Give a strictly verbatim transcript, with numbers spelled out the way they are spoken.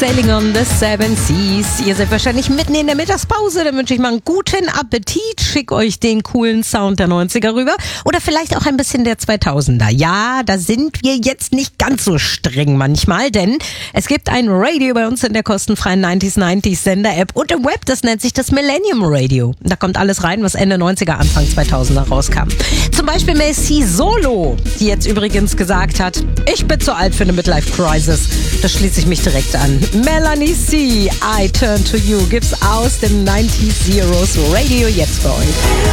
Sailing on the Seven Seas. Ihr seid wahrscheinlich mitten in der Mittagspause, dann wünsche ich mal einen guten Appetit, schick euch den coolen Sound der neunziger rüber oder vielleicht auch ein bisschen der zweitausender. Ja, da sind wir jetzt nicht ganz so streng manchmal, denn es gibt ein Radio bei uns in der kostenfreien neunzig neunzig Sender-App und im Web, das nennt sich das Millennium Radio. Da kommt alles rein, was Ende neunziger, Anfang zweitausender rauskam. Zum Beispiel Messi Solo, die jetzt übrigens gesagt hat, ich bin zu alt für eine Midlife-Crisis. Da schließe ich mich direkt an. Melanie C, I Turn to You, gibt's aus dem neunzig Zeros Radio jetzt für euch.